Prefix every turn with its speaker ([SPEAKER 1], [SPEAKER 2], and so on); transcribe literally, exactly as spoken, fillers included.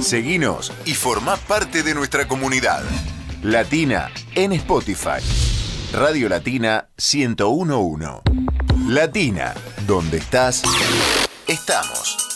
[SPEAKER 1] Seguinos y formá parte de nuestra comunidad. Latina en Spotify. Radio Latina ciento uno punto uno. Latina, donde estás, estamos.